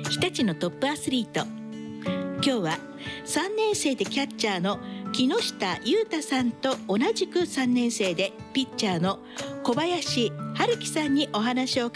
日立のトップアスリート。今日は3年生でキャッチャーの木下裕太さんと同じく3年生でピッチャーの小林春樹さんにお話を